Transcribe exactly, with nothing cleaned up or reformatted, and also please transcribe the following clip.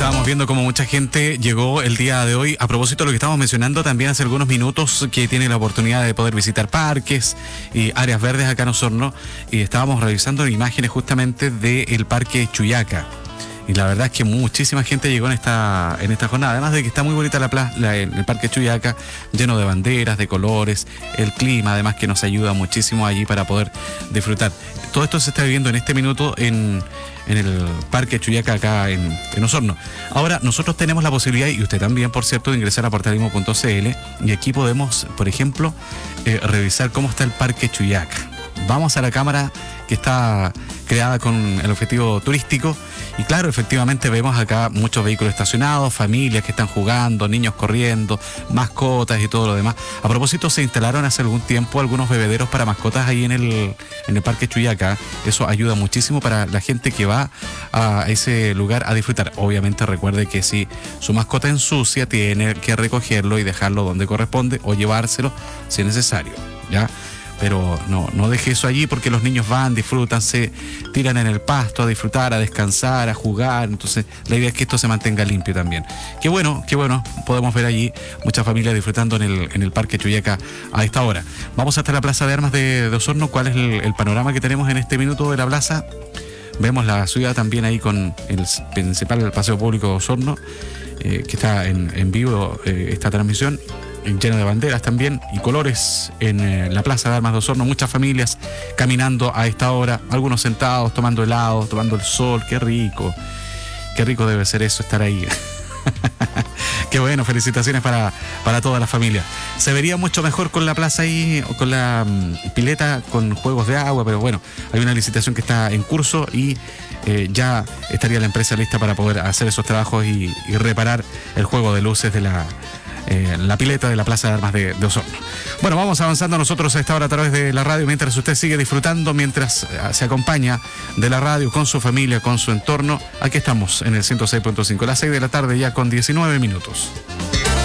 Estábamos viendo cómo mucha gente llegó el día de hoy. A propósito de lo que estábamos mencionando también hace algunos minutos, que tiene la oportunidad de poder visitar parques y áreas verdes acá en Osorno. Y estábamos revisando imágenes justamente del Parque Chuyaca. Y la verdad es que muchísima gente llegó en esta en esta jornada. Además de que está muy bonita la plaza, la, el Parque Chuyaca, lleno de banderas, de colores, el clima, además que nos ayuda muchísimo allí para poder disfrutar. Todo esto se está viviendo en este minuto en, en el Parque Chuyaca acá en, en Osorno. Ahora, nosotros tenemos la posibilidad, y usted también, por cierto, de ingresar a portalismo punto c l, y aquí podemos, por ejemplo, eh, revisar cómo está el Parque Chuyaca. Vamos a la cámara que está creada con el objetivo turístico y claro, efectivamente vemos acá muchos vehículos estacionados, familias que están jugando, niños corriendo, mascotas y todo lo demás. A propósito, se instalaron hace algún tiempo algunos bebederos para mascotas ahí en el, en el Parque Chuyaca. Eso ayuda muchísimo para la gente que va a ese lugar a disfrutar. Obviamente recuerde que si su mascota ensucia, tiene que recogerlo y dejarlo donde corresponde o llevárselo si es necesario, ¿ya? Pero no, no deje eso allí porque los niños van, disfrutan, se tiran en el pasto a disfrutar, a descansar, a jugar. Entonces la idea es que esto se mantenga limpio también. Qué bueno, qué bueno, podemos ver allí muchas familias disfrutando en el, en el Parque Chuyaca a esta hora. Vamos hasta la Plaza de Armas de, de Osorno. ¿Cuál es el, el panorama que tenemos en este minuto de la plaza? Vemos la ciudad también ahí con el principal el Paseo Público de Osorno, eh, que está en, en vivo eh, esta transmisión, lleno de banderas también y colores en eh, la Plaza de Armas de Osorno. Muchas familias caminando a esta hora, algunos sentados, tomando helado, tomando el sol. Qué rico, qué rico debe ser eso, estar ahí. Qué bueno, felicitaciones para, para toda la familia. Se vería mucho mejor con la plaza ahí, o con la um, pileta, con juegos de agua, pero bueno, hay una licitación que está en curso y eh, ya estaría la empresa lista para poder hacer esos trabajos y, y reparar el juego de luces de la Eh, la pileta de la Plaza de Armas de, de Osorno. Bueno, vamos avanzando nosotros a esta hora a través de la radio, mientras usted sigue disfrutando, mientras eh, se acompaña de la radio con su familia, con su entorno. Aquí estamos en el ciento seis punto cinco, las seis de la tarde ya con diecinueve minutos.